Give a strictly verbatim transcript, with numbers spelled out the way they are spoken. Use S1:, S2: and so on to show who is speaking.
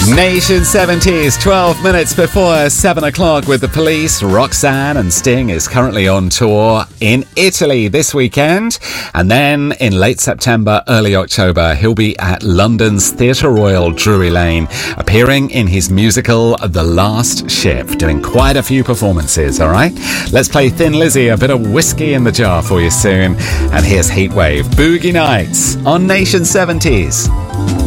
S1: Nation seventies, twelve minutes before seven o'clock with The Police. Roxanne and Sting is currently on tour in Italy this weekend. And then in late September, early October, he'll be at London's Theatre Royal, Drury Lane, appearing in his musical The Last Ship, doing quite a few performances, all right? Let's play Thin Lizzy, a bit of whiskey in the jar for you soon. And here's Heatwave, Boogie Nights on Nation seventies.